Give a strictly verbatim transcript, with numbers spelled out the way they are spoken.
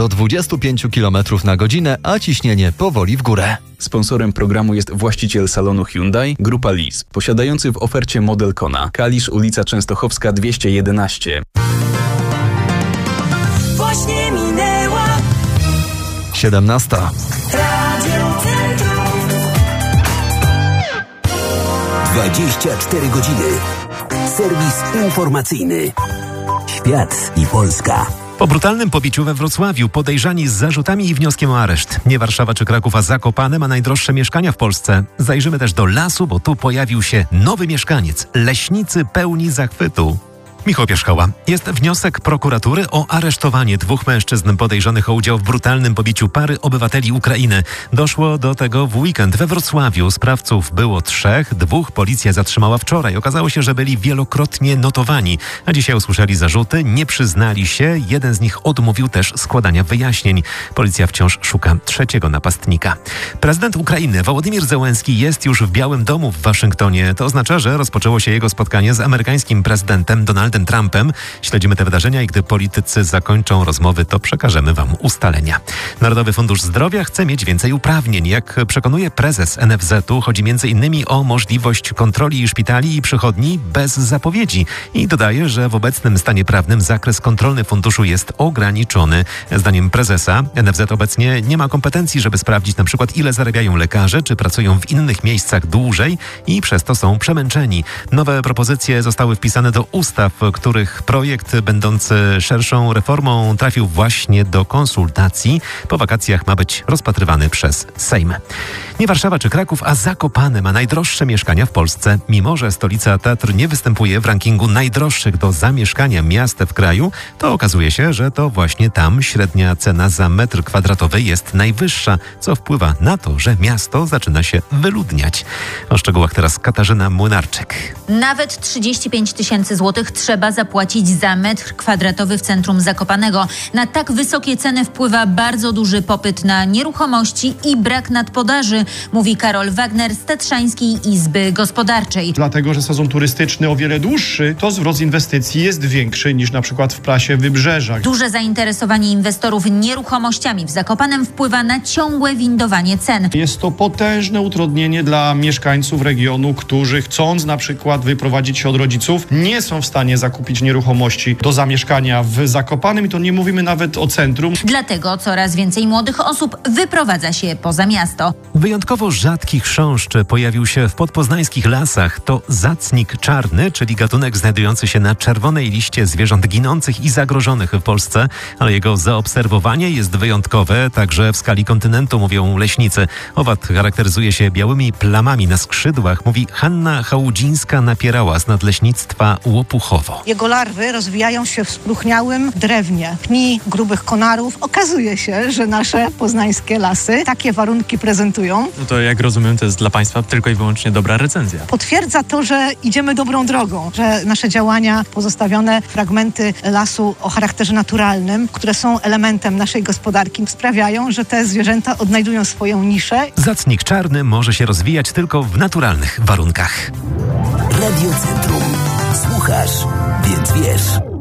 do dwudziestu pięciu kilometrów na godzinę, a ciśnienie powoli w górę. Sponsorem programu jest właściciel salonu Hyundai, Grupa Lis, posiadający w ofercie model Kona. Kalisz, ulica Częstochowska dwieście jedenaście. Właśnie minęła siedemnasta. Radio Centrum. dwadzieścia cztery godziny. Serwis informacyjny. Świat i Polska. Po brutalnym pobiciu we Wrocławiu podejrzani z zarzutami i wnioskiem o areszt. Nie Warszawa czy Kraków, a Zakopane ma najdroższe mieszkania w Polsce. Zajrzymy też do lasu, bo tu pojawił się nowy mieszkaniec. Leśnicy pełni zachwytu. Michał Pierzchała. Jest wniosek prokuratury o aresztowanie dwóch mężczyzn podejrzanych o udział w brutalnym pobiciu pary obywateli Ukrainy. Doszło do tego w weekend we Wrocławiu. Sprawców było trzech, dwóch policja zatrzymała wczoraj. Okazało się, że byli wielokrotnie notowani. A dzisiaj usłyszeli zarzuty, nie przyznali się. Jeden z nich odmówił też składania wyjaśnień. Policja wciąż szuka trzeciego napastnika. Prezydent Ukrainy Wołodymyr Zełenski jest już w Białym Domu w Waszyngtonie. To oznacza, że rozpoczęło się jego spotkanie z amerykańskim prezydentem Donaldem Trumpem. Śledzimy te wydarzenia i gdy politycy zakończą rozmowy, to przekażemy wam ustalenia. Narodowy Fundusz Zdrowia chce mieć więcej uprawnień. Jak przekonuje prezes N F Z u, chodzi między innymi o możliwość kontroli szpitali i przychodni bez zapowiedzi. I dodaje, że w obecnym stanie prawnym zakres kontrolny funduszu jest ograniczony. Zdaniem prezesa N F Z obecnie nie ma kompetencji, żeby sprawdzić na przykład ile zarabiają lekarze, czy pracują w innych miejscach dłużej i przez to są przemęczeni. Nowe propozycje zostały wpisane do ustaw, których projekt będący szerszą reformą trafił właśnie do konsultacji. Po wakacjach ma być rozpatrywany przez Sejm. Nie Warszawa czy Kraków, a Zakopane ma najdroższe mieszkania w Polsce. Mimo że stolica Tatr nie występuje w rankingu najdroższych do zamieszkania miast w kraju, to okazuje się, że to właśnie tam średnia cena za metr kwadratowy jest najwyższa, co wpływa na to, że miasto zaczyna się wyludniać. O szczegółach teraz Katarzyna Młynarczyk. Nawet trzydzieści pięć tysięcy złotych trzeba zapłacić za metr kwadratowy w centrum Zakopanego. Na tak wysokie ceny wpływa bardzo duży popyt na nieruchomości i brak nadpodaży, mówi Karol Wagner z Tatrzańskiej Izby Gospodarczej. Dlatego, że sezon turystyczny o wiele dłuższy, to wzrost inwestycji jest większy niż na przykład w prasie Wybrzeża. Duże zainteresowanie inwestorów nieruchomościami w Zakopanem wpływa na ciągłe windowanie cen. Jest to potężne utrudnienie dla mieszkańców regionu, którzy chcąc na przykład wyprowadzić się od rodziców, nie są w stanie zakupić nieruchomości do zamieszkania w Zakopanem i to nie mówimy nawet o centrum. Dlatego coraz więcej młodych osób wyprowadza się poza miasto. Wyjątkowo rzadki chrząszcz pojawił się w podpoznańskich lasach. To zacnik czarny, czyli gatunek znajdujący się na czerwonej liście zwierząt ginących i zagrożonych w Polsce, ale jego zaobserwowanie jest wyjątkowe, także w skali kontynentu, mówią leśnicy. Owad charakteryzuje się białymi plamami na skrzydłach, mówi Hanna Chałudzińska-Napierała z Nadleśnictwa Łopuchowo. Jego larwy rozwijają się w spróchniałym drewnie, pni grubych konarów. Okazuje się, że nasze poznańskie lasy takie warunki prezentują. No to jak rozumiem, to jest dla Państwa tylko i wyłącznie dobra recenzja. Potwierdza to, że idziemy dobrą drogą, że nasze działania, pozostawione fragmenty lasu o charakterze naturalnym, które są elementem naszej gospodarki, sprawiają, że te zwierzęta odnajdują swoją niszę. Zacnik czarny może się rozwijać tylko w naturalnych warunkach. Radio Centrum. Słuchasz, więc wiesz.